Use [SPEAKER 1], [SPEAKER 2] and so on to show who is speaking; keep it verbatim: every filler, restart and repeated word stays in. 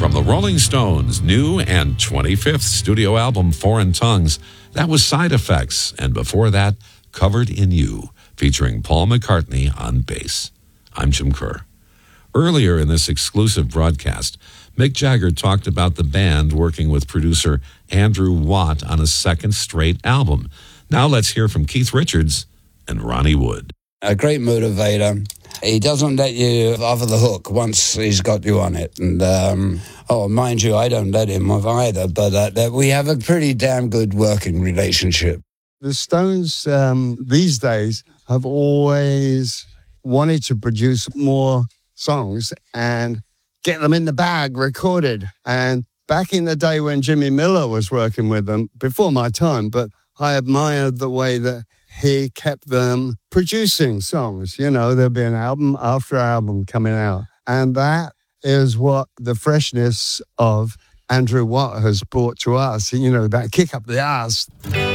[SPEAKER 1] From the Rolling Stones' new and twenty-fifth studio album, Foreign Tongues, that was Side Effects, and before that, Covered in You, featuring Paul McCartney on bass. I'm Jim Kerr. Earlier in this exclusive broadcast, Mick Jagger talked about the band working with producer Andrew Watt on a second straight album. Now let's hear from Keith Richards and Ronnie Wood.
[SPEAKER 2] A great motivator. He doesn't let you off of the hook once he's got you on it. And, um, oh, mind you, I don't let him off either, but uh, that we have a pretty damn good working relationship.
[SPEAKER 3] The Stones um, these days have always wanted to produce more songs and get them in the bag recorded. And back in the day when Jimmy Miller was working with them, before my time, but I admired the way that he kept them producing songs. You know, there'd be an album after album coming out. And that is what the freshness of Andrew Watt has brought to us. You know, that kick up the arse.